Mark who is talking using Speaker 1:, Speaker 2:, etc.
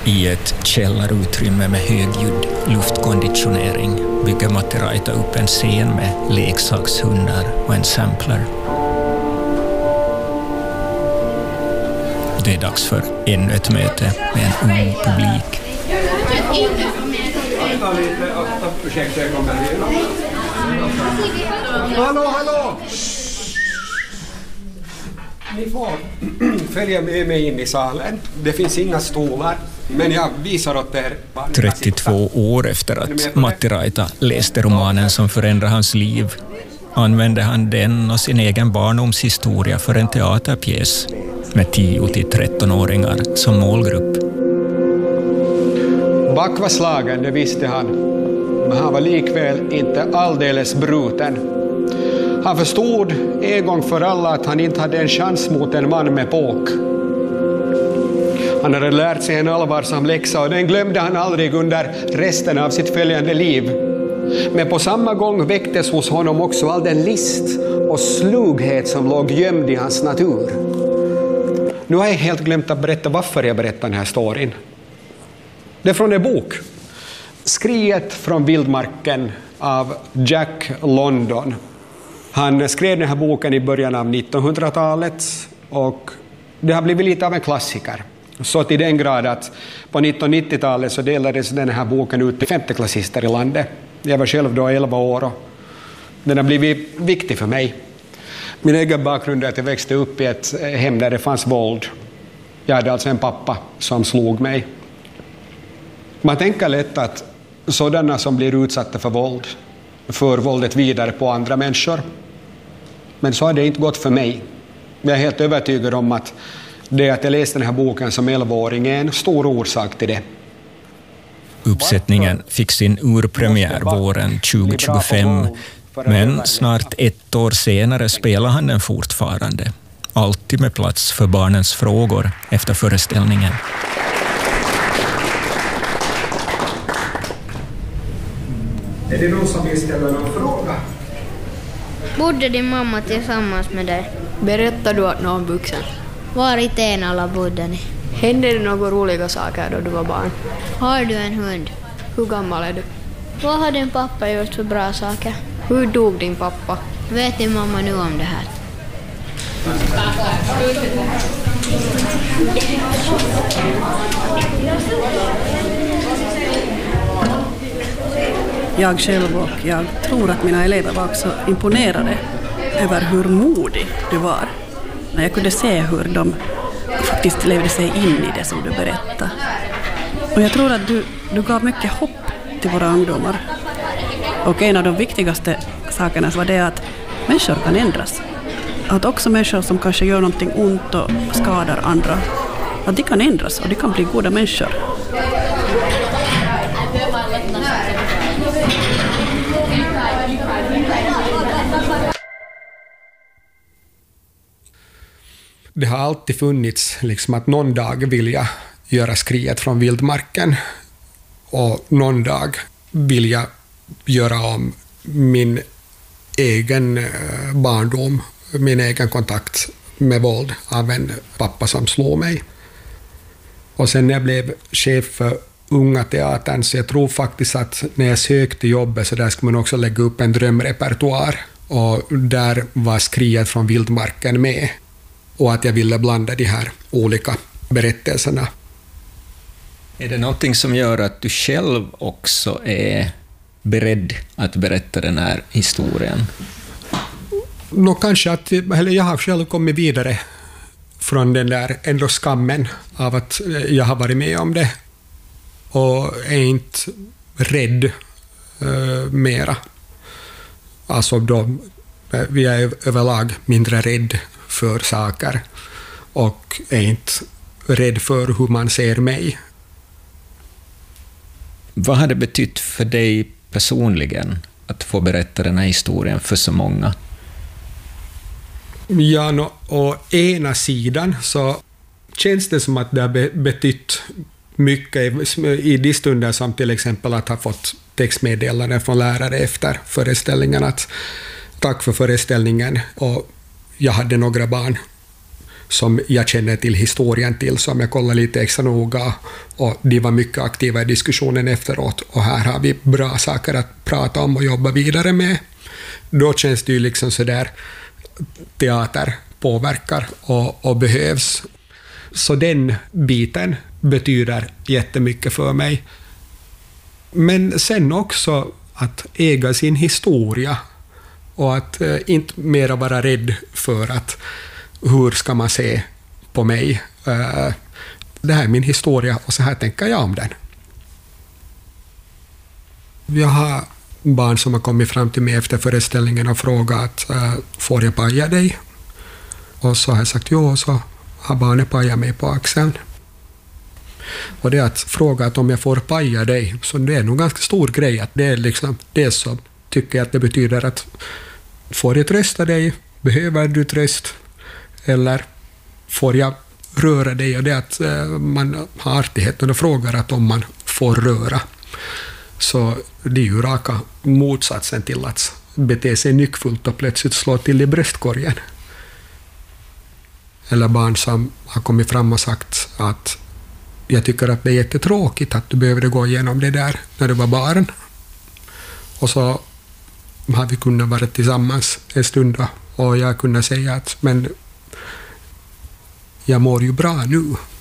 Speaker 1: I ett källarutrymme med högljudd luftkonditionering bygger Matti Raita upp en scen med leksakshundar och en sampler. Det är dags för ännu ett möte med en ung publik.
Speaker 2: Hallå! Ni får följa med mig in i salen. Det finns inga stolar, men jag visar åt er.
Speaker 1: 32 år efter att Matti Raita läste romanen som förändrade hans liv använde han den och sin egen barndomshistoria för en teaterpjäs med 10-13-åringar som målgrupp.
Speaker 2: Back var slagen, det visste han. Men han var likväl inte alldeles bruten. Han förstod en gång för alla att han inte hade en chans mot en man med påk. Han hade lärt sig en allvarsam läxa och den glömde han aldrig under resten av sitt följande liv. Men på samma gång väcktes hos honom också all den list och slughet som låg gömd i hans natur. Nu har jag helt glömt att berätta varför jag berättar den här storyn. Det är från en bok. Skriet från vildmarken av Jack London. Han skrev den här boken i början av 1900-talet och det har blivit lite av en klassiker. Så till den grad att på 1990-talet så delades den här boken ut till 50-klassister i landet. Jag var själv då 11 år och den har blivit viktig för mig. Min egen bakgrund är att jag växte upp i ett hem där det fanns våld. Jag hade alltså en pappa som slog mig. Man tänker lätt att sådana som blir utsatta för våld för våldet vidare på andra människor. Men så har det inte gått för mig. Jag är helt övertygad om att det att jag läste den här boken som 11-åring är en stor orsak till det.
Speaker 1: Uppsättningen fick sin urpremiär våren 2025, men snart ett år senare spelar han den fortfarande. Alltid med plats för barnens frågor efter föreställningen.
Speaker 2: Är det någon som vill ställa någon fråga?
Speaker 3: Bodde din mamma tillsammans med dig?
Speaker 4: Berättar du att någon vuxen?
Speaker 3: Var i Tenala bodde ni?
Speaker 4: Hände det några roliga saker då du var barn?
Speaker 3: Har du en hund?
Speaker 4: Hur gammal är du?
Speaker 3: Vad har din pappa gjort för bra saker?
Speaker 4: Hur dog din pappa?
Speaker 3: Vet din mamma nu om det här?
Speaker 5: Jag själv och jag tror att mina elever var också imponerade över hur modig du var. När jag kunde se hur de faktiskt levde sig in i det som du berättade. Och jag tror att du gav mycket hopp till våra ungdomar. Och en av de viktigaste sakerna var det att människor kan ändras. Att också människor som kanske gör någonting ont och skadar andra, att de kan ändras och de kan bli goda människor.
Speaker 2: Det har alltid funnits liksom att någon dag vill jag göra Skriet från vildmarken och någon dag vill jag göra om min egen barndom, min egen kontakt med våld av en pappa som slår mig. Och sen när jag blev chef för Unga teatern så jag tror faktiskt att när jag sökte jobbet så där skulle man också lägga upp en drömrepertoar och där var Skriet från vildmarken med. Och att jag ville blanda de här olika berättelserna.
Speaker 1: Är det någonting som gör att du själv också är beredd att berätta den här historien?
Speaker 2: Kanske att jag har själv kommit vidare från den där ändå skammen av att jag har varit med om det. Och är inte rädd mera. Alltså då, vi är överlag mindre rädd för saker och är inte rädd för hur man ser mig.
Speaker 1: Vad har det betytt för dig personligen att få berätta den här historien för så många?
Speaker 2: Ja, å ena sidan så känns det som att det har betytt mycket i de stunder som till exempel att ha fått textmeddelanden från lärare efter föreställningen att tack för föreställningen och jag hade några barn som jag känner till historien till, som jag kollar lite extra noga, och de var mycket aktiva i diskussionen efteråt, och här har vi bra saker att prata om och jobba vidare med. Då känns det ju liksom så där, teater påverkar och behövs. Så den biten betyder jättemycket för mig. Men sen också att äga sin historia och att inte mera vara rädd för att hur ska man se på mig. Det här är min historia och så här tänker jag om den. Jag har barn som har kommit fram till mig efter föreställningen och frågat får jag paja dig? Och så har jag sagt ja, och så har barnet pajat mig på axeln. Och det är att fråga att om jag får paja dig, så det är nog ganska stor grej, att det är liksom det som tycker jag att det betyder att får jag trösta dig, behöver du tröst, eller får jag röra dig, och det är att man har artigheten och frågar att om man får röra. Så det är ju raka motsatsen till att bete sig nyckfullt och plötsligt slå till i bröstkorgen. Eller barn som har kommit fram och sagt att jag tycker att det är jättetråkigt att du behövde gå igenom det där när du var barn. Och så har vi kunnat vara tillsammans en stund och jag kunde säga att men jag mår ju bra nu.